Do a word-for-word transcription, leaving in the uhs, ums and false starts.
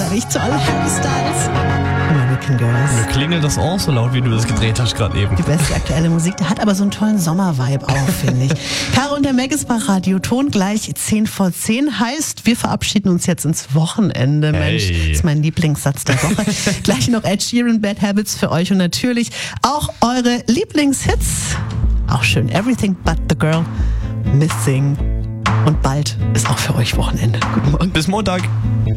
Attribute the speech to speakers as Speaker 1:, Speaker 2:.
Speaker 1: nicht toll? Harry Styles. American Girls.
Speaker 2: Mir klingelt das auch so laut, wie du das gedreht hast gerade eben.
Speaker 1: Die beste aktuelle Musik. Der hat aber so einen tollen Sommer-Vibe auch, finde ich. Caro und der Meg ist bei Radio Ton gleich zehn vor zehn. Heißt, wir verabschieden uns jetzt ins Wochenende. Mensch,
Speaker 2: Hey.
Speaker 1: das ist mein Lieblingssatz der Woche. Gleich noch Ed Sheeran, Bad Habits für euch und natürlich auch eure Lieblingshits. Auch schön. Everything But the Girl, Missing. Und bald ist auch für euch Wochenende. Guten Morgen.
Speaker 2: Bis Montag.